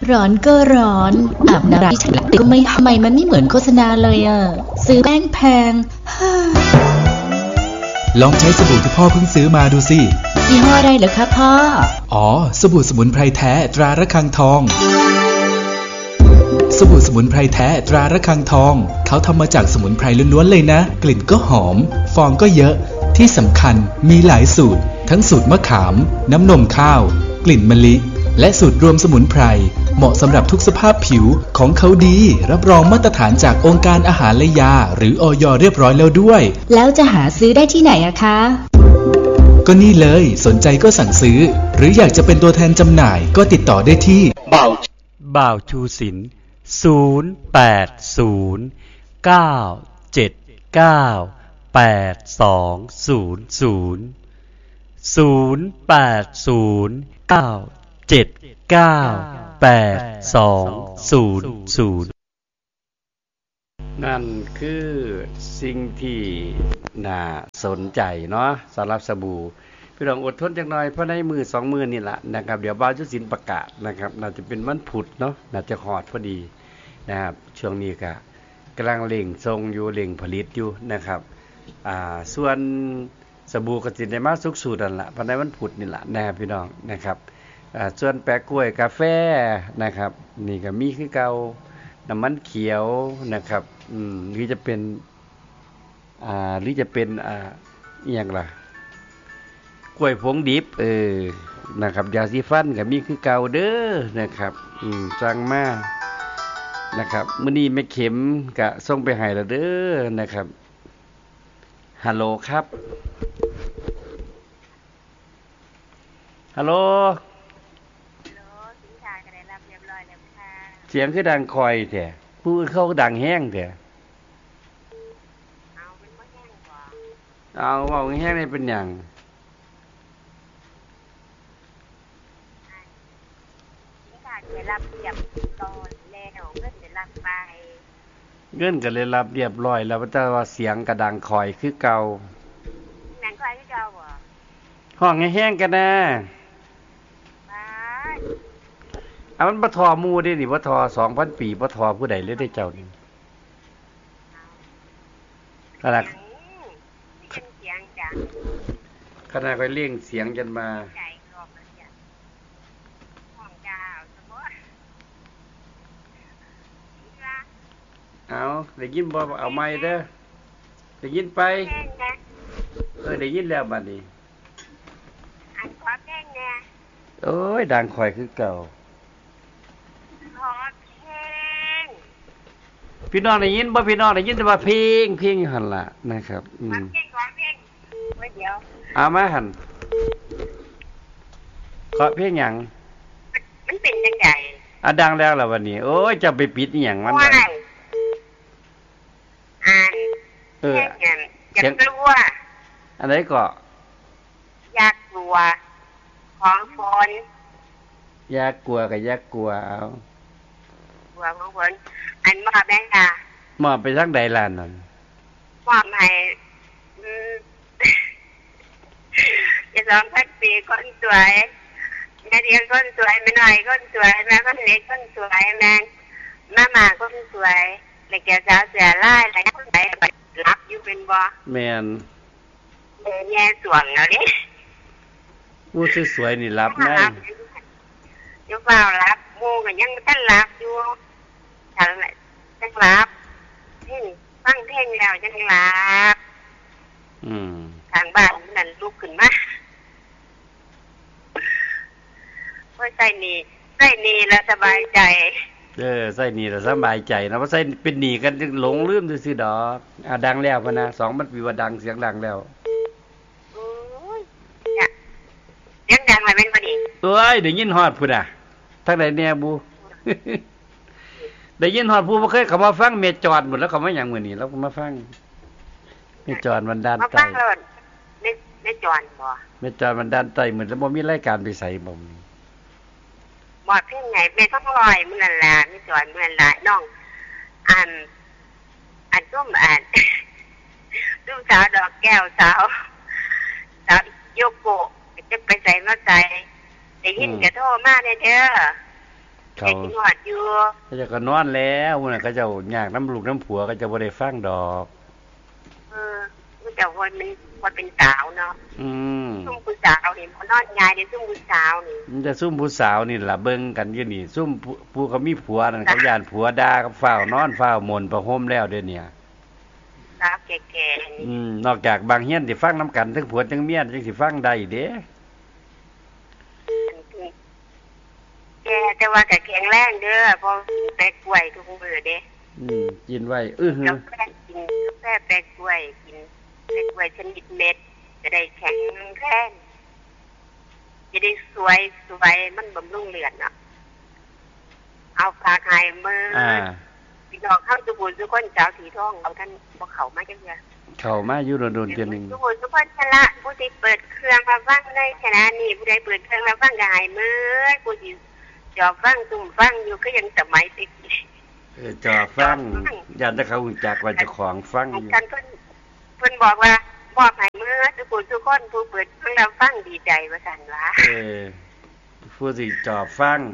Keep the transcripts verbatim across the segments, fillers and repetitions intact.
ร้อนก็ร้อนอาบน้ำที่ฉันก็ไม่ทำไมมันไม่เหมือนโฆษณาเลยอ่ะซื้อแป้งแพงลองใช้สบู่ที่พ่อเพิ่งซื้อมาดูสิยี่ห้ออะไรเหรอคะพ่ออ๋อสบู่สมุนไพรแท้ตราระฆังทองสบู่สมุนไพรแท้ตราระฆังทองเขาทำมาจากสมุนไพรล้วนๆเลยนะกลิ่นก็หอมฟองก็เยอะที่สำคัญมีหลายสูตรทั้งสูตรมะขามน้ำนมข้าวกลิ่นมะลิและสูตรรวมสมุนไพรเหมาะสำหรับทุกสภาพผิวของเขาดีรับรองมาตรฐานจากองค์การอาหารและยาหรืออย.เรียบร้อยแล้วด้วยแล้วจะหาซื้อได้ที่ไหนอะคะก็นี่เลยสนใจก็สั่งซื้อหรืออยากจะเป็นตัวแทนจำหน่ายก็ติดต่อได้ที่บ่าวบ่าวชูศิลป์ศูนย์ แปด ศูนย์ เก้า เจ็ด เก้า แปด สอง ศูนย์ ศูนย์ ศูนย์ แปด ศูนย์ เก้า เจ็ด เก้า แปด สอง ศูนย์ ศูนย์นั่นคือสิ่งที่น่าสนใจเนาะสำหรับสบู่พี่น้องอดทนจักหน่อยเพราะในมือสองมือนี่แหละนะครับเดี๋ยวบ่าวชูศิลป์ประกาศนะครับน่าจะเป็นวันพุธเนาะน่าจะฮอดพอดีนะครับช่วงนี้ก็กำลังเร่งส่งอยู่เร่งผลิตอยู่นะครับอ่าส่วนสบู่ก็สิได้มาสุกสูตรนั่นล่ะเพราะในวันพุธนี่แหละนะครับพี่น้องนะครับอ่าส่วนแปะกล้วยกาแฟนะครับนี่ก็มีคือเก่าน้ำมันเขียวนะครับอืมหรือจะเป็นอ่าหรือจะเป็นอ่าอีหยังล่ะกล้วยผงดิบเออนะครับยาสีฟันก็มีคือเก่าเด้อนะครับอืมสั่งมานะครับมื้อนี้แม่เข็มก็ส่งไปให้แล้วเด้อนะครับฮัลโหลครับฮัลโหลเสียงคือดังคอยแท้ผู้อื่นเขาดังแห้งแท้เอาเป็นบ่แห้งบ่เอาเว้าแห้งนี่เป็นหยังได้รับเรียบร้อยแล้วเงินได้รับไปเงินก็เลยรับเรียบร้อยแล้วแต่ว่าเสียงก็ดังคอยคือเก่าดังคอยคือเก่าบ่ห้องแห้งๆกันนะอ่ะมันบ่ทอหมู่เด้นี่บ่ทอ สองพัน ปีบ่ทอผู้ใดเลยได้เจ้านี่ขนาดเสียงจังขนาดไปเลี้ยงเสียงจนมาเอาได้ยินบ่เอาไม้เด้อได้ยินไปเออได้ยินแล้วบัดนี้อันขอเพลงแน่โอ้ยดังคอยคือเก่าขอเพลงพี่น้องได้ยินบ่พี่น้องได้ยินแต่ว่าเพลงเพลงหั่นล่ะนะครับอืมเพลงขอเพลงไว้เดี๋ยวเอามาหั่นขอเพลงหยังมันเป็นจังได๋อ่ะดังแล้วล่ะวันนี้โอ้ยจะไปปิดอีหยังมันอ่านเอออยากกลัวอันไหนก็อยากกลัวของฝนอยากกลัวก็อยากกลัวเอากลัวของฝนอันมอบแม่ค่ะมอบไปทางใดล่ะนั่นมอบให้อืมจะสองพันปีคนสวยแม่เดียวคนสวยแม่น้อยคนสวยแม่คนเล็กคนสวยแม่มาม่าคนสวยแล้วแกสาวเสือลายแล้วคนไหนไปรับอยู่เป็นบ่แม่นเด้แย่สวงแล้วดิผู้สวยๆนี่รับได้อยู่เปล่ารับหมู่ก็ยังบ่ทันรับอยู่ถ้าจังรับนี่ฟังเพลงแล้วจังรับอืมทางบ้านนั่นลุกขึ้นมาบ่ใส่นี่ใส่นี่แล้วสบายใจเออใส่นี่แล้วสบายใจนะว่าใส่เป็นหนี้กันจึงหลงลืมซื่อๆดอกอ่ะดังแล้วพุ่นน่ะสองมันปีว่าดังเสียงดังแล้วโอ้ยเนี่ยเสียงดังแล้วแม่นบ่นี่เอ้ยได้ยินฮอดพุ่นน่ะทางใดแน่บูได้ยินฮอดผู้บ่เคยเข้ามาฟังเมจอดหมดแล้วเขามาหยังมื้อนี้แล้วก็มาฟังเมจอดมันด้านใต้มาฟังโลดเมเมจอดบ่เมจอดมันด้านใต้เหมือนแล้วบ่มีรายการไปใส่บ่มอดเพลงไหนไปต้องลอยมื้อนั่นล่ะมีสอนมื้อนั่นล่ะน้องอันอันส้มอันลูกสาวดอกแก้วสาวสาวโยโกะจะไปใส่มาใส่ได้ยินก็โทรมาเด้อเขานอนอยู่เขาจะก็นอนแล้วมื้อนั้นเขาเจ้าอยากน้ำลูกน้ำผัวก็จะบ่ได้ฟังดอกเออมันจะว่ามันว่าเป็นสาวเนาะอืมซุ่มผู้สาวนี่มันนอนง่ายเด้ซุ่มผู้สาวนี่มันจะซุ่มผู้สาวนี่ล่ะเบิ่งกันอยู่นี่ซุ่มผู้เขามีผัวนั่นเขาย่านผัวด่ากับฝ้าวนอนฝ้าวมนประห่มแล้วเด้อเนี่ยสาวแก่ๆนี่อืมนอกจากบางเฮียนสิฟังนำกันทั้งผัวทั้งเมียจังสิฟังได้เด้แกแต่ว่าก็แข็งแรงเด้อพอแปะกล้วยทุกมื้อเด้อืมกินไว้อื้อหือกาแฟกินกาแฟแปะกล้วยกินแปะกล้วยชนิดเม็ดจะได้แข็งแรงจะได้สวยสวยมันบำรุงเลือดเนาะเอาฝากให้มื้ออ่าพี่น้องเฮาทุกคนทุกคนสาวสีทองเอาท่านบ่เข้ามาจังเทื่อเข้ามาอยู่โดนๆเทื่อนึงทุกคนทุกคนชละผู้ที่เปิดเครื่องมาฟังในขณะนี้ผู้ใดเปิดเครื่องมาฟังก็ให้มื้อผู้ที่จอฟังตุ่มฟังอยู่ก็ยังสมัยติเออจอฟังยันถ้าเขารู้จักว่าเจ้าของฟังอยู่กันเพิ่นเพิ่นบอกว่าบอกให้มื้อทุกคนทุกคนผู้เปิดเครื่องรับฟังดีใจว่าซั่นว่าเออผู้ที่จอฟัง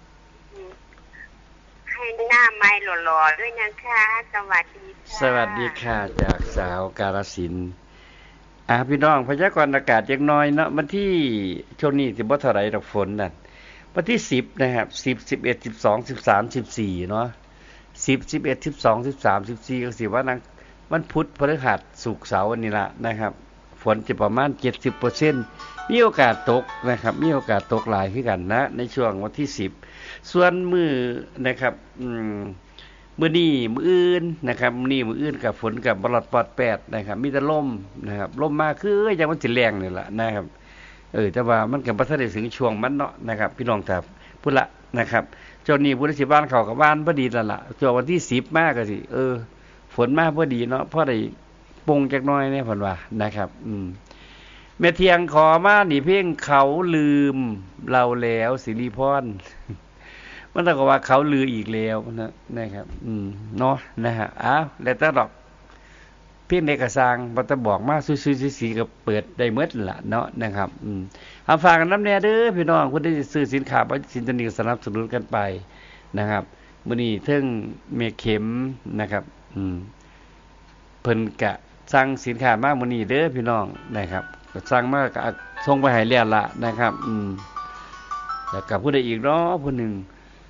ให้หน้าไม้หล่อๆด้วยนะคะสวัสดีค่ะสวัสดีค่ะจากสาวกาฬสินธุ์อ่าพี่น้องพยากรณ์อากาศจักหน่อยเนาะวันที่ช่วงนี้สิบ่เท่าไหร่ดอกฝนนั่นวันที่สิบนะครับสิบ สิบเอ็ด สิบสอง สิบสาม สิบสี่เนาะสิบ สิบเอ็ด สิบสอง สิบสาม สิบสี่ก็สิว่านั้นวันพุธพฤหัสศุกร์เสาร์นี่ล่ะนะครับฝนจะประมาณ เจ็ดสิบเปอร์เซ็นต์ มีโอกาสตกนะครับมีโอกาสตกหลายคือกันนะในช่วงวันที่สิบส่วนมื้อนะครับอืมมื้อนี้มื้ออื่นนะครับมื้อนี้มื้ออื่นกับฝนกับบลอดปอดแปดนะครับมีแต่ลมนะครับลมมาคือจังมันสิแรงนี่ล่ะนะครับเออแต่ว่ามันก็บ่ทันได้ถึงช่วงมันเนาะนะครับพี่น้องครับพุ่นละนะครับช่วงนี้ผู้ที่สิบ้านเขาก็บ้านพอดีแล้วล่ะช่วงวันที่สิบมาก็สิเออฝนมาพอดีเนาะพอได้ปงจักหน่อยเนี่ยเพิ่นว่านะครับอืมแม่เทียงขอมานี่เพลงเขาลืมเราแล้วสิริพรมันต้องว่าเขาลืออีกแล้วนะนะครับอืมเนาะนะฮะอ้าวแล้วแต่ดอกเพียงใดก็สร้างบ่ต้องบอกมาซื่อๆสีๆก็เปิดได้หมดล่ะเนาะนะครับอืมเอาฝากกันนำแน่เด้อพี่น้องผู้ใดสิซื้อสินค้าบ่สินตัวนี้ก็สนับสนุนกันไปนะครับมื้อนี้เทิงแม่เข็มนะครับอืมเพิ่นก็สั่งสินค้ามามื้อนี้เด้อพี่น้องนะครับก็สั่งมาก็ส่งไปให้แล้วล่ะนะครับอืมแล้วก็ผู้ใดอีกเนาะผู้หนึ่ง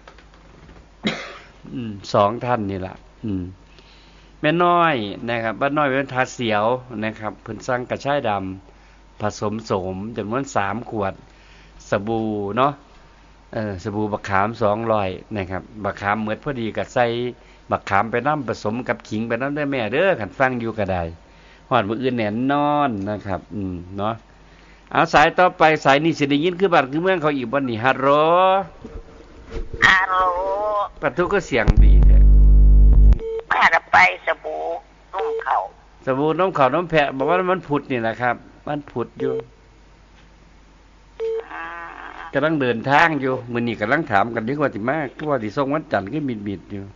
อืมสองท่านนี่ล่ะอืมแม่น้อยนะครับบ้านน้อยเป็นทาเสียวนะครับเพิ่นสั่งกระชายดำผสมโสมจำนวนสามขวดสบู่เนาะเออสบู่บักขามสองร้อยนะครับบักขามเหมือนพอดีก็ใส่บักขามไปนำผสมกับขิงไปนำได้แม่เด้อคันฟังอยู่ก็ได้ฮอดมื้ออื่นแน่นอนนะครับอืมเนาะเอาสายต่อไปสายนี้สิได้ยินคือบ้านคือเมืองเขาอีกบ่นี่ฮัลโหลฮัลโหลปะทุก็เสียงดีแท้มาจะไปสบู่นุ่มเขาสบู่น้ำเขาน้ำแพะบอกว่ามันผุดนี่แหละครับมันผุดอยู่กำลังเดินทางอยู่มื้อนี้กำลังถามกันดีกว่าสิมาคือว่าสิส่งวันจันทร์ก็มิดๆอยู่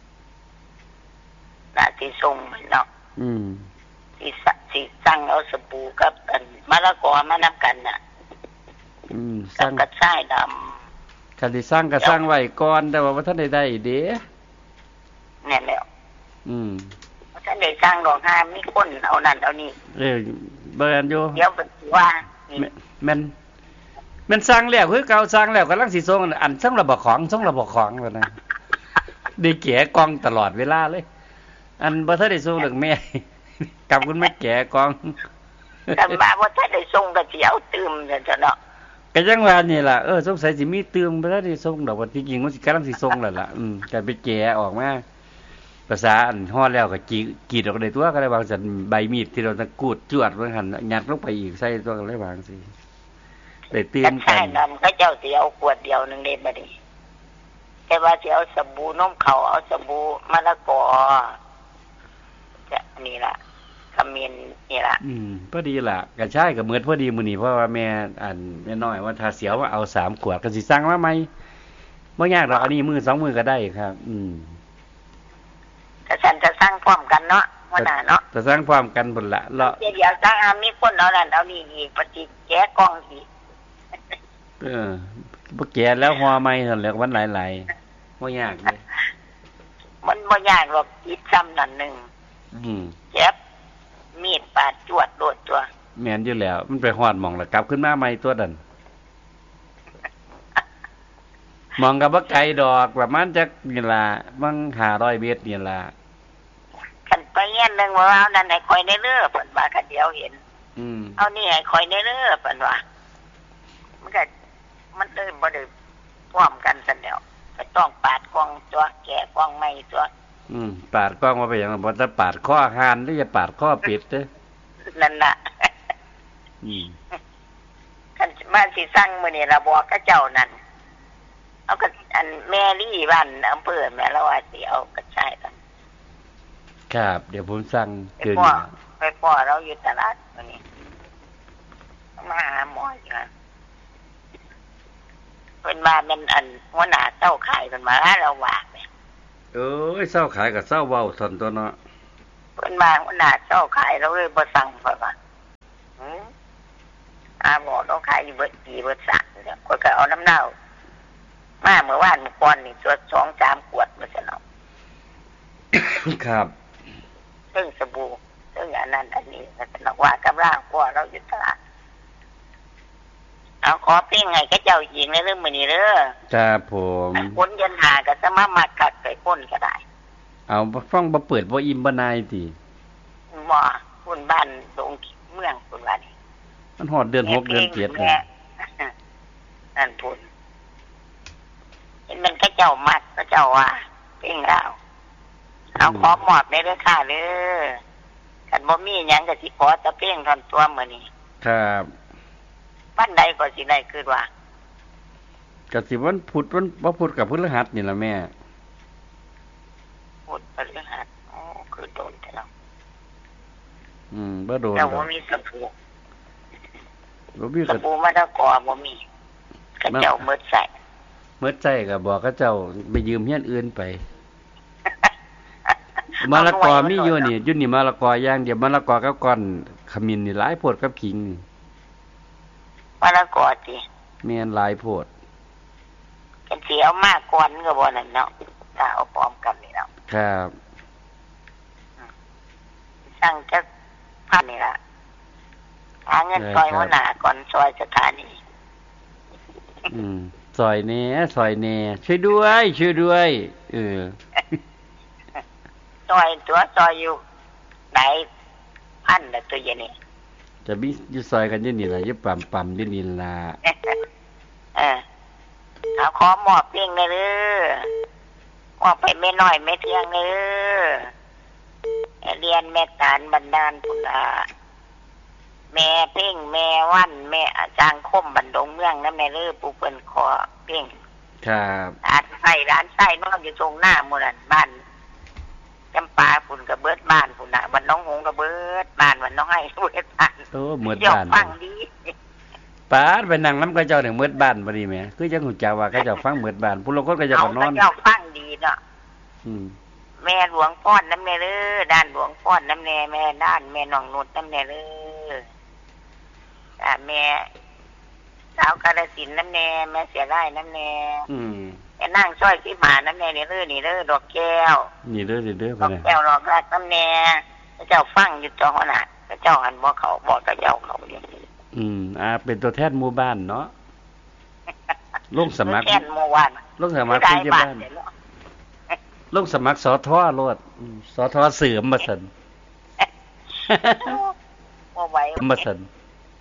น่าสิส่งเนาะอืมสิสิสั่งเอาสบู่กับอันมะละกอมานำกันน่ะอืมสั่งกระชายดำคันสิสร้างก็สร้างไว้ก่อนแต่ว่าบ่ทันได้ได้เด้แน่แล้วอืมท่านได้สร้างดอกหามีคนเอานั่นเอานี่เออเบิ่นอยู่เดี๋ยวว่าแม่นแม่นสร้างแล้วคือเก่าสร้างแล้วกำลังสิส่งอันส่งระบบของส่งระบบของว่านะได้แกะกล่องตลอดเวลาเลยอันบ่ทันได้ส่งดอกแม่กลับคุณแม่แกะกล่องคันว่าบ่ทันได้ส่งก็สิเอาตื่มซั่นเนาะก็จังว่านี่ล่ะเออสงสัยสิมีตื่มบ่ทันได้ส่งดอกว่าจริงๆมันสิกำลังสิส่งแล้วล่ะอืมก็ไปแกะออกมาภาษาอันฮอดแล้วก็จีกรีดออกได้ตัวก็ได้วางซั่นใบมีดที่เราตะกูดจวดว่าหั่นยัดลงไปอีกใส่ตัวก็เลยวางสิได้ตื่นกันใช่นำเขาเจ้าสิเอาขวดเดียวนึงได้บ่นี่แต่ว่าสิเอาสบู่นมเขาเอาสบู่มะละกอจะนี่ล่ะขมิ้นนี่ล่ะอืมพอดีล่ะกระชายก็เหมือนพอดีมื้อนี้เพราะว่าแม่อันแม่น้อยว่าถ้าเสียวว่าเอาสามขวดก็สิสั่งมาใหม่บ่ยากดอกอันนี้มื้อสองมื้อก็ได้ครับอืมแต่ฉันจะสร้างพร้อมกันเนาะว่าน่ะเนาะจะสร้างพร้อมกันพุ่นละเลาะเดี๋ยวสร้างมีคนเอานั่นเอานี่อีกปฏิแก้กล้องอีกเออบ่แก่แล้วหัวใหม่ซั่นแหล้ววันหลายๆบ่ยากเด้มันบ่ยากหรอกอีกซ้ำนั่นนึงอืมเจ็บมีดปาดจวดโดดตัวแม่นอยู่แล้วมันไปฮอดหม่องแล้วกลับขึ้นมาใหม่ตัวนั้นมองก็บ่ไกลดอกประมาณจักนี่ล่ะมันห้าร้อยเมตรนี่ล่ะคันไปเงี้ยนึงว่าเอานั่นให้คอยในเรือเพิ่นว่าคันเดียวเห็นอืมเอานี่ให้คอยในเรือเพิ่นว่ามันก็มันเลยบ่ได้พร้อมกันซั่นแล้วก็ต้องปาดกล้องตัวแก่กล้องใหม่ตัวอืมปาดกล้องว่าไปหยังบ่ถ้าปาดคอห่านหรือจะปาดคอเป็ดเด้อนั่นน่ะอืมคันมาสิสั่งมื้อนี้ล่ะบอกกับเจ้านั่นเอาก็อันแม่ลี่บ้านอำเภอแม่ละว่าสิเอากระชายกันครับเดี๋ยวผมสั่งเกินไปพ่อเราอยู่ตลาดมื้อนี้มาหาหมออีกแล้วเพิ่นมาแม่นอันหัวหน้าเจ้าขายเพิ่นมาหาเราว่าแม่เอ้ยเจ้าขายก็เจ้าเว้าซั่นตัวเนาะเพิ่นมาหัวหน้าเจ้าขายเราเลยบ่สั่งเพิ่นว่าหืออาหมอเราขายอยู่เบิดปีเบิดสักเด้อข้อยก็เอาน้ำเน่ามาเมื่อวานเมื่อก่อนนี่ตัวสองสามขวดมาซั่นเนาะครับซึ่งสบู่ซึ่งอันนั้นอันนี้ก็สนอกว่ากับร่างกลัวเราอยู่ตลาดเอาขอเพียงไงก็เจ้าหญิงในเรื่องมื้อนี้เด้อครับผมคนยันหาก็สมามักกัดใส่ก้นก็ได้เอาฟังบ่เปิดบ่อิ่มบ่นายติบ่คนบ้านดงเมืองพุ่นว่านี่มันฮอดเดือนหกเดือนเจ็ดนั่นนั่นพุ่นเห็นมันก็เจ้ามัดก็เจ้าว่าเพ่งเราเอาขอมอบในเด้อค่ะเด้อคันบ่มีหยังก็สิขอตะเพ่งทอนตัวมื้อนี้ครับวันใดก็สิได้คือว่าก็สิวันพุธวันบ่พุธกับพฤหัสนี่ล่ะแม่พุธพฤหัสอ๋อคือโดนแต่เนาะอืมบ่โดนแต่บ่มีสบู่บ่มีสบู่มาตะกอบ่มีก็เจ้าหมดใส่หมดใส่ก็บอกเขาเจ้าไปยืมเฮียนอื่นไปมะละกอมีอยู่นี่อยู่นี่มะละกออย่างเดียวมะละกอกับก้อนขมิ้นนี่หลายโพดกับขิงมะละกอติแม่นหลายโพดกันสิเอามาก่อนก็บ่นั่นเนาะถ้าเอาพร้อมกันนี่เนาะครับสั่งจักพันนี่ล่ะหาเงินซอยหัวหน้าก่อนซอยสถานีอืมซอยแหน่ซอยแหน่ช่วยด้วยช่วยด้วยเออซอยตัวซอยอยู่ไหนพันละตัวอย่างนี้จะมีอยู่ซอยกันอยู่นี่ล่ะอยู่ปั๊มๆอยู่นี่ล่ะเออเอาขอมอบเพียงเลยเด้อมอบไปแม่น้อยแม่เที่ยงเด้อเรียนแม่ตาลบันดาลพุ่นล่ะแม่เพ่งแม่วันแม่อาจารย์คมบันดงเมืองนะแม่เด้อผู้เพิ่นขอเพ่งครับร้านไส้ร้านไส้นอนอยู่ตรงหน้าหมู่นั่นบ้านจำปาพุ่นก็เบิดบ้านพุ่นน่ะบ้านน้องหงก็เบิดบ้านบ้านน้องให้เบิดบ้านโอ้หมดบ้านฟังดีปาดไปนั่งนำเขาเจ้าถึงหมดบ้านบ่ดีแหมคือจังฮู้จักว่าเขาเจ้าฟังหมดบ้านผู้ลางคนก็จะก็นอนเขาเจ้าฟังดีเนาะอืมแม่หลวงพ่อนน้ำแน่เด้อด้านหลวงพ่อนน้ำแน่แม่ด้านแม่น้องนุชน้ำแน่เด้ออ่าแม่สาวกาฬสินธุ์น้ำแน่แม่เสียได้น้ำแน่อืมแม่นั่งช่อยที่หมาน้ำแน่นี่เด้อนี่เด้อดอกแก้วนี่เด้อนี่เด้อดอกแก้วดอกรักน้ำแน่เจ้าฟังอยู่จอหน้าเจ้าหันบ่เขาบ่ก็เจ้าเขาอยู่อืมอ่าเป็นตัวแทนหมู่บ้านเนาะลงสมัครแทนหมู่บ้านลงสมัครผู้ใหญ่บ้านลงสมัครสทโลดสทเสริมมาซั่นบ่ไหวมาซั่น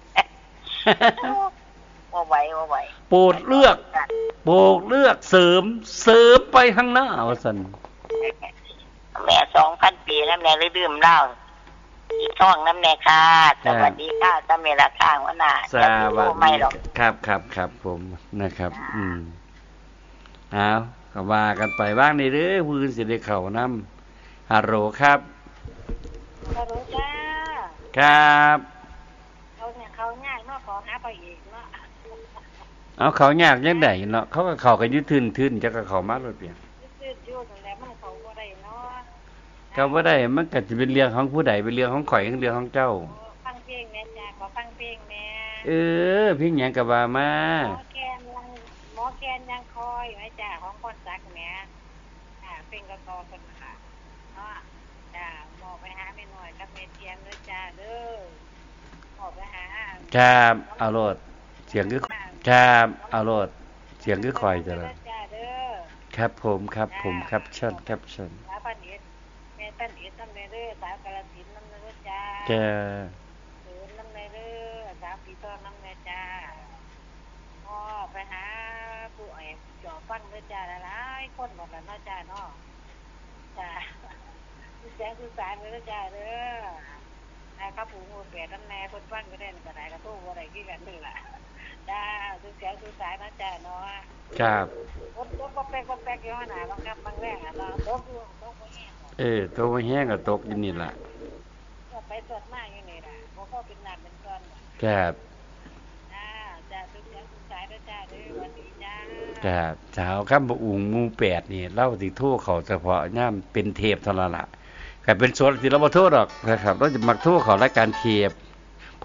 บ่ไหวบ่ไหวโปรดเลือกโปรดเลือกเสริมเสริมไปข้างหน้าว่าซั่นแม่ สองพัน ปีแล้วแม่เลยดื่มเหล้าอีท้องน้ำแน่ค่ะสวัสดีค่ะตาเมราคางวนาสวัสดีครับครับครับผมนะครับอืมอ้าวก็ว่ากันไปบ้างนี่เด้อผู้อื่นสิได้เข้านำฮัลโหลครับฮัลโหลจ้าครับเขาเนี่ยเขาง่ายมากขอหาไปอีกเนาะเอาเขายากยังไดเนาะเขาก็เข้ากันอยู่ทื่นๆจักก็เข้ามาโลดเปียทื่นๆอยู่นั่นแหละมันเข้าบ่ได้เนาะก็บ่ได้มันก็สิเป็นเรื่องของผู้ใดเป็นเรื่องของข่อยเป็นเรื่องของเจ้าฟังเพลงแม่จ้าขอฟังเพลงแม่เออเพลงหยังก็ว่ามาหมอแคนลังหมอนยังคอยไว้จ้าของคนซักแหม่อ่าเป็นกระกอคนค่ะเนาะจ้าหมอไปหาแม่น้อยกับแม่เทียนเด้อจ้าเด้อหมอไปหาครับเอาโลดเสียงคือครับเอาโลดเสียงคือคอยจ้ะล่ะจ้าเด้อครับผมครับผมครับเชิญครับเชิญสาปันเอ็ดแม่ปันเอ็ดน้ำเนเด้อสาวกาฬสินธุ์น้ำเนเด้อจ้าแกศูนย์น้ำเนเด้อสาวปีต้นน้ำเนจ้าพ่อไปหาผู้แอบจ่อฟังเด้อจ้าหลายๆคนหมดแล้วเนาะจ้าเนาะจ้าผู้แสงผู้สายเด้อจ้าเด้อไอ้ข้าปู่งูเปียน้ำแน่คนฟังก็ได้ก็ได้ก็ตู้บ่ได้กี่กันนี่ล่ะจ้าผู้แสงผู้สายเนาะจ้าเนาะครับรถรถก็แป๊กก็แป๊กอยู่หน้าบางครับบางแรกอ่ะเนาะตกอยู่ตกบ่แห้งเออตัวบ่แห้งก็ตกอยู่นี่ล่ะก็ไปตรวจมาอยู่นี่ล่ะบ่พอเป็นน้ำเป็นก้อนน่ะครับจ้าจ้าทุกอย่างทุกสายเด้อจ้าเด้อสวัสดีจ้าครับสาวคำบ่อุงหมู่แปดนี่เราสิโทรเข้าเฉพาะยามเป็นเทปเท่านั้นล่ะก็เป็นสดสิเราบ่โทรดอกนะครับเราจะมักโทรเข้ารายการเทป